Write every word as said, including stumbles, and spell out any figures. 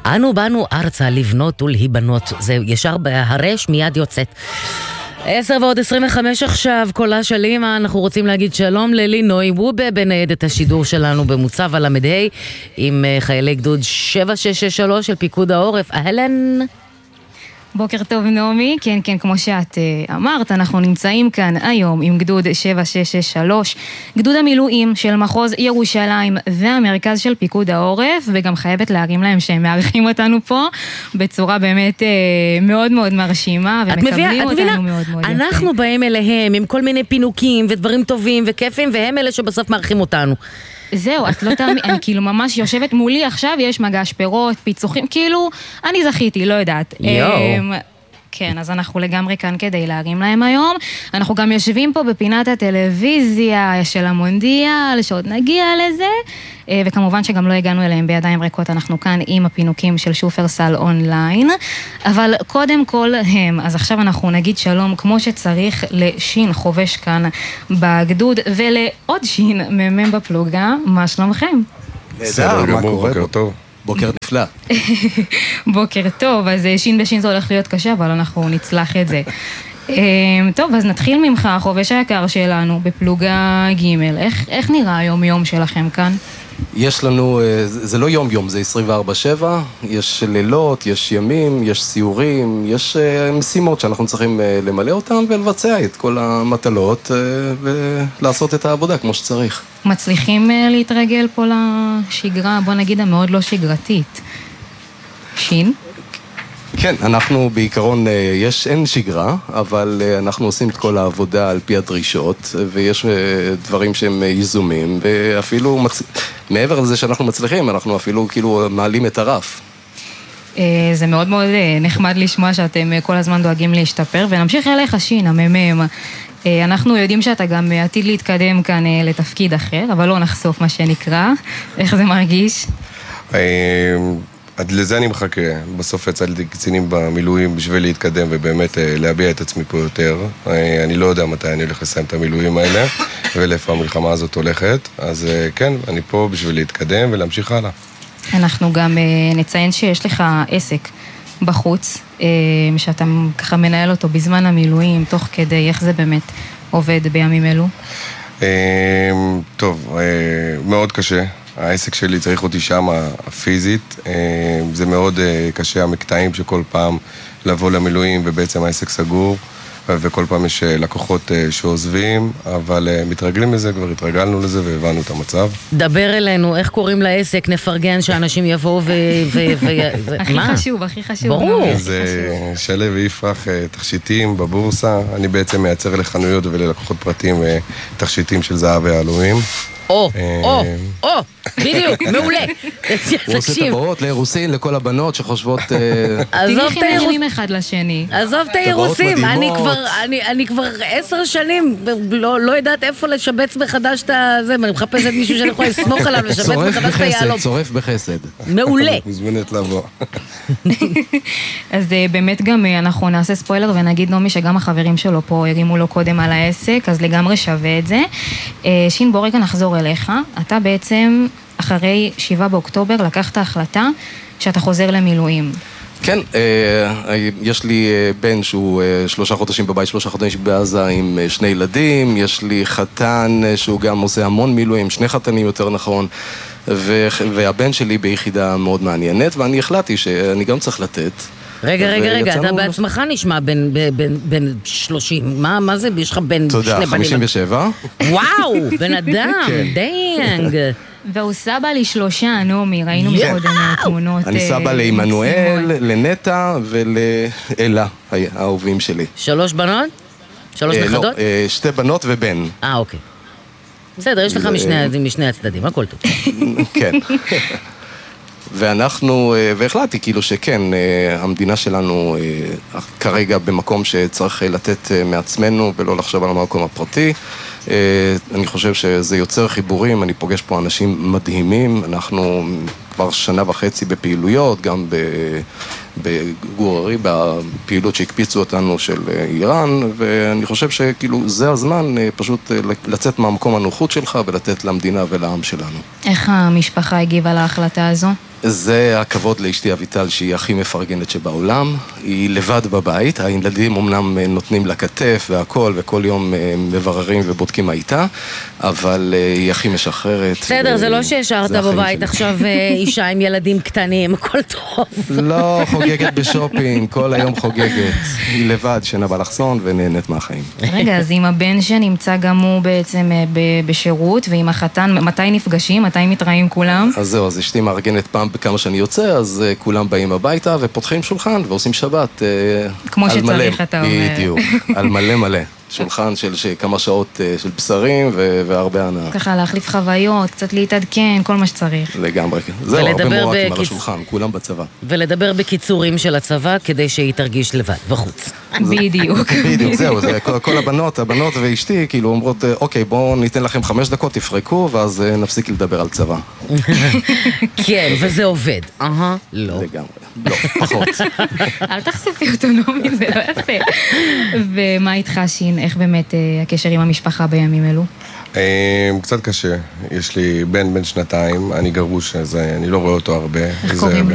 אנו באנו ארצה לבנות ולהיבנות, זה ישר בהרש מיד יוצאת. עשר ועוד עשרים וחמש עכשיו, קולה של אמא, אנחנו רוצים להגיד שלום ללינוי וובה בניידת השידור שלנו במוצב על המדהי עם חיילי גדוד שבע שש שש שלוש של פיקוד העורף. אהלן. בוקר טוב נעמי, כן כן כמו שאת אמרת, אנחנו נמצאים כאן היום עם גדוד שבע שש שש שלוש, גדוד המילואים של מחוז ירושלים והמרכז של פיקוד העורף, וגם חייבת להרים להם שהם מארחים אותנו פה בצורה באמת מאוד מאוד מרשימה, ומקבלים אותנו מאוד מאוד יפה. אנחנו באים אליהם עם כל מיני פינוקים ודברים טובים וכיפים, והם אלה שבסוף מארחים אותנו. זהו, את לא תאמין, אני כאילו ממש יושבת מולי עכשיו, יש מגש פירות, פיצוחים, כאילו, אני זכיתי, לא יודעת. יואו. כן, אז אנחנו לגמרי כאן כדי להרים להם היום. אנחנו גם יושבים פה בפינת הטלוויזיה של המונדיאל, שעוד נגיע לזה, וכמובן שגם לא הגענו אליהם בידיים ריקות, אנחנו כאן עם הפינוקים של שופרסל אונליין, אבל קודם כל הם, אז עכשיו אנחנו נגיד שלום כמו שצריך לשין חובש כאן בגדוד, ולעוד שין ממם בפלוגה, מה שלומכם? בסדר גמור, בוקר טוב. בוקר נפלא. בוקר טוב, אז שין בשין זה הולך להיות קשה, אבל אנחנו נצלח את זה. טוב, אז נתחיל ממך, חובש היקר שלנו בפלוגה ג', איך, איך נראה היום יום שלכם כאן? יש לנו, זה לא יום יום, זה עשרים וארבע שבע, יש לילות, יש ימים, יש סיורים, יש משימות שאנחנו צריכים למלא אותם ולבצע את כל המטלות ולעשות את העבודה כמו שצריך. מצליחים להתרגל פה לשגרה, בוא נגיד המאוד לא שגרתית. שין? כן, אנחנו בעיקרון, יש, אין שגרה, אבל אנחנו עושים את כל העבודה על פי הדרישות, ויש דברים שהם ייזומים, ואפילו מצ... מעבר לזה שאנחנו מצליחים, אנחנו אפילו כאילו מעלים את הרף. זה מאוד מאוד נחמד לשמוע שאתם כל הזמן דואגים להשתפר, ונמשיך אליך שין, הממם. אנחנו יודעים שאתה גם עתיד להתקדם כאן לתפקיד אחר, אבל לא נחשוף מה שנקרא. איך זה מרגיש? עד לזה אני מחכה, בסוף יצאתי קצינים במילואים בשביל להתקדם ובאמת להביע את עצמי פה יותר. אני לא יודע מתי אני הולך לסיים את המילואים האלה ולאיפה המלחמה הזאת הולכת, אז כן, אני פה בשביל להתקדם ולהמשיך הלאה. אנחנו גם נציין שיש לך עסק בחוץ, שאתה ככה מנהל אותו בזמן המילואים, תוך כדי, איך זה באמת עובד בימים אלו? טוב, מאוד קשה. העסק שלי צריך אותי שם פיזית, זה מאוד קשה, המקטעים שכל פעם לבוא למילואים ובעצם העסק סגור, וכל פעם יש לקוחות שעוזבים, אבל מתרגלים לזה, כבר התרגלנו לזה והבנו את המצב. דבר אלינו, איך קוראים לעסק, נפרגן שאנשים יבואו ו... הכי חשוב, הכי חשוב. ברור. זה שלב ויפרח תכשיטים בבורסה, אני בעצם מייצר לחנויות וללקוחות פרטיים תכשיטים של זהב והעלויים. או, או, או, בדיוק, מעולה. הוא עושה טבעות לאירוסין, לכל הבנות שחושבות... תניחי נראים אחד לשני. עזוב את האירוסים, אני כבר עשר שנים לא יודעת איפה לשבץ מחדש את זה, אני מחפשת מישהו שאני יכולה לסמוך עליו, לשבץ מחדש את היעלום. צורף בחסד. מעולה. מוזמנת לבוא. אז באמת גם אנחנו נעשה ספוילר ונגיד נעמי שגם החברים שלו פה הרימו לו קודם על העסק, אז לגמרי שווה את זה. שין, בוא רגע נחזור אליך. אתה בעצם אחרי שבעה באוקטובר לקחת החלטה שאתה חוזר למילואים. כן, יש לי בן שהוא שלושה חודשים בבית, שלושה חודשים בעזה עם שני ילדים, יש לי חתן שהוא גם עושה המון מילואים, שני חתנים יותר נכון, והבן שלי ביחידה מאוד מעניינת, ואני החלטתי שאני גם צריך לתת. רגע, רגע, רגע, אתה בעצמך נשמע בין שלושים, מה זה? יש לך בין שני בנים? תודה, חמישים ושבע. וואו, בן אדם, דיינג. והוא סבא לי שלושה, נעמי, ראינו מקודם תמונות. אני סבא לאמנואל, לנטה ולאלה, האהובים שלי. שלוש בנות? שלוש נכדות? לא, שתי בנות ובן. אה, אוקיי. בסדר, יש לך משני הצדדים, הכל טוב. כן. ואנחנו, והחלטתי כאילו שכן, המדינה שלנו כרגע במקום שצריך לתת מעצמנו ולא לחשוב על המקום הפרטי. אני חושב שזה יוצר חיבורים, אני פוגש פה אנשים מדהימים, אנחנו כבר שנה וחצי בפעילויות, גם בגוררי, בפעילות שהקפיצו אותנו של איראן, ואני חושב שכאילו זה הזמן פשוט לצאת מהמקום הנוחות שלך ולתת למדינה ולעם שלנו. איך המשפחה הגיבה להחלטה הזו? זה הכבוד לאשתי אביטל, שהיא הכי מפרגנת שבעולם. היא לבד בבית, הילדים אומנם נותנים לה כתף והכל, וכל יום מבררים ובודקים מה איתה, אבל היא הכי משחררת. בסדר, זה לא שהשארת בבית עכשיו אישה עם ילדים קטנים, הכל טוב. לא, חוגגת בשופינג, כל היום חוגגת. היא לבד, שינה באלכסון ונהנית מהחיים. רגע, אז עם הבן שנמצא גם הוא בעצם בשירות, ועם החתן, מתי נפגשים? מתי מתראים כולם? אז זהו, אז אשתי מארגנת פעם בכמה שאני יוצא, אז כולם באים הביתה ופותחים שולחן ועושים שבת. כמו שצריך, אתה אומר. בדיוק, על מלא מלא. שולחן של כמה שעות של בשרים והרבה הנאה. ככה להחליף חוויות, קצת להתעדכן, כל מה שצריך. לגמרי. זהו, הרבה מורקים על השולחן, כולם בצבא. ולדבר בקיצורים של הצבא כדי שהיא תרגיש לבד, בחוץ. בדיוק. בדיוק, זהו, כל הבנות, הבנות ואשתי, כאילו אומרות, אוקיי, בואו ניתן לכם חמש דקות, תפרקו, ואז נפסיק לדבר על צבא. כן, וזה עובד. אהה, לא. לגמרי. לא, פחות. אל תחשפי אוטונומי, זה לא יפה. ומה איתך, שין? איך באמת הקשר עם המשפחה בימים אלו? קצת קשה. יש לי בן בן שנתיים, אני גרוש, אז אני לא רואה אותו הרבה. איך קוראים לו?